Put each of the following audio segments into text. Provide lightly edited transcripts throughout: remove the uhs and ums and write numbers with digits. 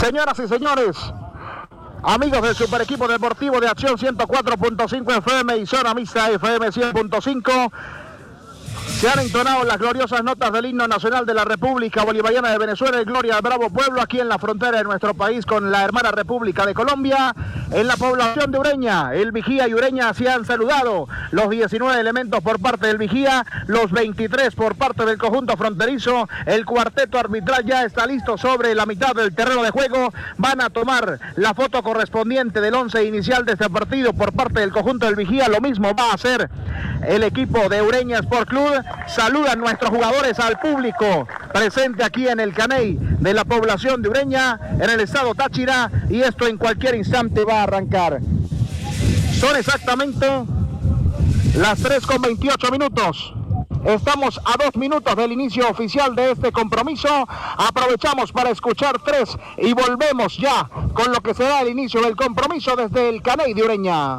Señoras y señores, amigos del Super Equipo Deportivo de Acción 104.5 FM y Zona Mixta FM 100.5, se han entonado las gloriosas notas del himno nacional de la República Bolivariana de Venezuela, el Gloria al Bravo Pueblo, aquí en la frontera de nuestro país con la hermana República de Colombia. En la población de Ureña, el Vigía y Ureña se han saludado. Los 19 elementos por parte del Vigía, los 23 por parte del conjunto fronterizo. El cuarteto arbitral ya está listo sobre la mitad del terreno de juego. Van a tomar la foto correspondiente del 11 inicial de este partido por parte del conjunto del Vigía. Lo mismo va a hacer el equipo de Ureña Sport Club. Saludan nuestros jugadores al público presente aquí en el Caney de la población de Ureña, en el estado Táchira, y esto en cualquier instante va a arrancar. Son exactamente las 3:28 minutos. Estamos a 2 minutos del inicio oficial de este compromiso. Aprovechamos para escuchar 3 y volvemos ya con lo que será el inicio del compromiso desde el Caney de Ureña.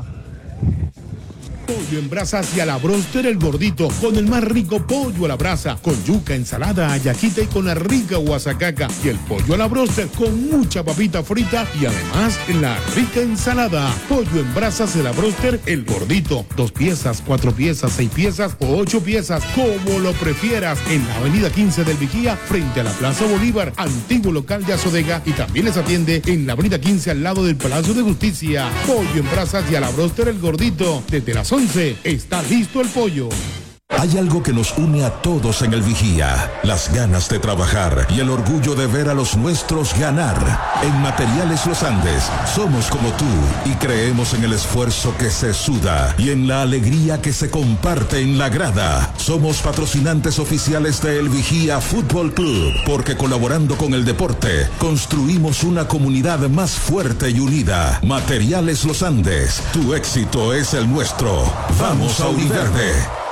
Pollo en brasas y a la bróster El Gordito, con el más rico pollo a la brasa, con yuca, ensalada, hallaquita y con la rica guasacaca, y el pollo a la bróster con mucha papita frita y además la rica ensalada. Pollo en brasas y a la bróster El Gordito, 2 piezas, 4 piezas, 6 piezas o 8 piezas, como lo prefieras, en la avenida 15 del Vigía, frente a la Plaza Bolívar, antiguo local de Azodega, y también les atiende en la avenida 15 al lado del Palacio de Justicia. Pollo en brasas y a la bróster El Gordito, desde las 11 está listo el pollo. Hay algo que nos une a todos en el Vigía: las ganas de trabajar y el orgullo de ver a los nuestros ganar. En Materiales Los Andes somos como tú y creemos en el esfuerzo que se suda y en la alegría que se comparte en la grada. Somos patrocinantes oficiales de El Vigía Fútbol Club, porque colaborando con el deporte construimos una comunidad más fuerte y unida. Materiales Los Andes, tu éxito es el nuestro. Vamos a Univerde.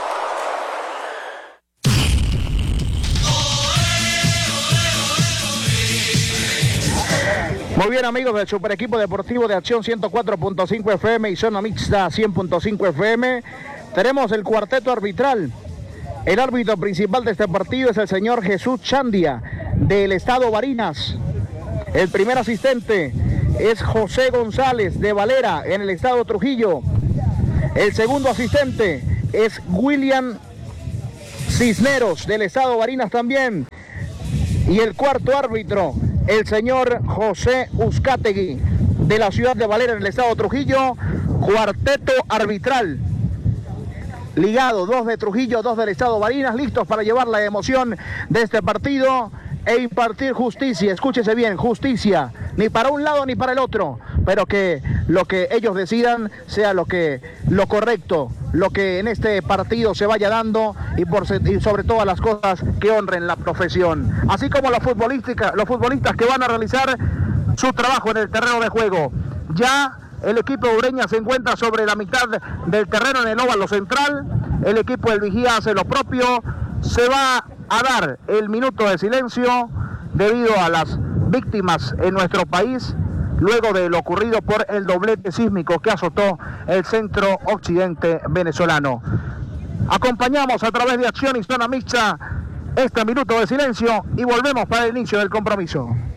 Muy bien, amigos del Super Equipo Deportivo de Acción 104.5 FM y Zona Mixta 100.5 FM. Tenemos el cuarteto arbitral. El árbitro principal de este partido es el señor Jesús Chandia, del estado Barinas. El primer asistente es José González, de Valera, en el estado Trujillo. El segundo asistente es William Cisneros, del estado Barinas también. Y el cuarto árbitro, el señor José Uzcategui, de la ciudad de Valera, en el estado Trujillo. Cuarteto arbitral ligado, 2 de Trujillo, 2 del estado Barinas, listos para llevar la emoción de este partido e impartir justicia. Escúchese bien, justicia, ni para un lado ni para el otro, pero que lo que ellos decidan sea lo correcto, lo que en este partido se vaya dando, y sobre todas las cosas que honren la profesión, así como los futbolistas que van a realizar su trabajo en el terreno de juego. Ya el equipo de Ureña se encuentra sobre la mitad del terreno en el óvalo central. El equipo del Vigía hace lo propio. Se va a dar el minuto de silencio debido a las víctimas en nuestro país, luego de lo ocurrido por el doblete sísmico que azotó el centro occidente venezolano. Acompañamos a través de Acción y Zona Mixta este minuto de silencio y volvemos para el inicio del compromiso.